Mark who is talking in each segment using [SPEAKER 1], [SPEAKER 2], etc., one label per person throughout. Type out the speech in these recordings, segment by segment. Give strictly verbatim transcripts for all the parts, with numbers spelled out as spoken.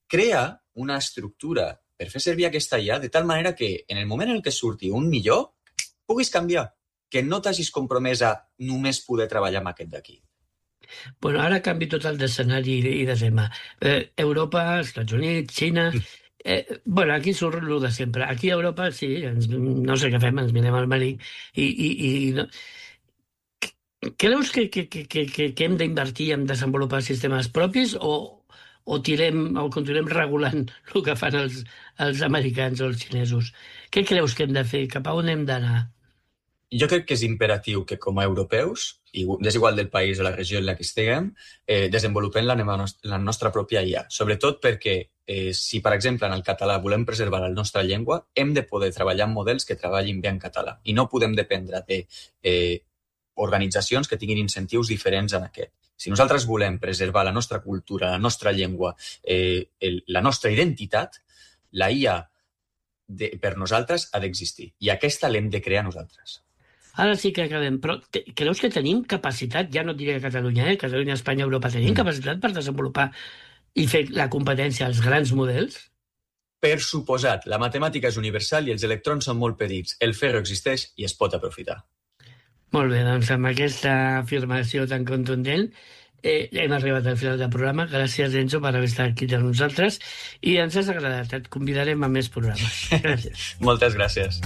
[SPEAKER 1] crea una estructura per fer servir aquesta I A de tal manera que en el moment en què surti un millor, puguis canviar, que no t'hagis compromès a només poder treballar amb aquest d'aquí.
[SPEAKER 2] Bueno, ara canvi tot el d'escenari i de tema. Eh, Europa, Estats Units, Xina... Eh, bueno, aquí surt el de sempre. Aquí a Europa, sí, ens, no sé què fem, ens mirem al melic i... i, i no. Creus que, que, que, que, que hem d'invertir en desenvolupar sistemes propis o, o tirem o continuem regulant el que fan els, els americans o els xinesos? Què creus que hem de fer? Cap a on hem d'anar?
[SPEAKER 1] Jo crec que és imperatiu que com a europeus, i és igual del país o la regió en la que estiguem, eh, desenvolupem la, la nostra pròpia I A. Sobretot perquè eh, si, per exemple, en el català volem preservar la nostra llengua, hem de poder treballar amb models que treballin bé en català. I no podem dependre de eh, organitzacions que tinguin incentius diferents en aquest. Si nosaltres volem preservar la nostra cultura, la nostra llengua, eh, el, la nostra identitat, la I A de, per nosaltres ha d'existir. I aquesta l'hem de crear nosaltres.
[SPEAKER 2] Ara sí que acabem, però te, creus que tenim capacitat, ja no et diré a Catalunya, eh? Catalunya, Espanya, Europa, tenim mm. capacitat per desenvolupar i fer la competència als grans models?
[SPEAKER 1] Per suposat, la matemàtica és universal i els electrons són molt petits. El ferro existeix i es pot aprofitar.
[SPEAKER 2] Molt bé, doncs amb aquesta afirmació tan contundent eh, hem arribat al final del programa. Gràcies, Enzo, per haver estat aquí amb nosaltres i ens has agradat. Et convidarem a més programes. Gràcies.
[SPEAKER 1] Moltes gràcies.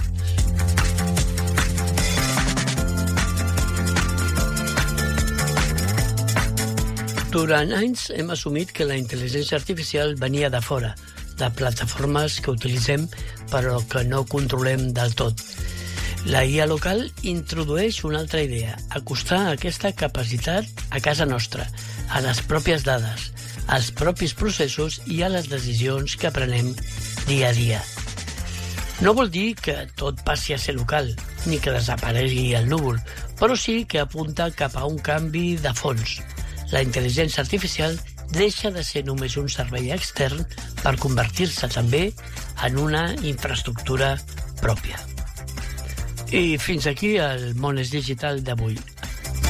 [SPEAKER 2] Durant anys hem assumit que la intel·ligència artificial venia de fora, de plataformes que utilitzem però que no controlem del tot. La I A local introdueix una altra idea, acostar aquesta capacitat a casa nostra, a les pròpies dades, als propis processos i a les decisions que prenem dia a dia. No vol dir que tot passi a ser local, ni que desaparegui el núvol, però sí que apunta cap a un canvi de fons. La intel·ligència artificial deixa de ser només un servei extern per convertir-se també en una infraestructura pròpia. I fins aquí el Món és Digital d'avui.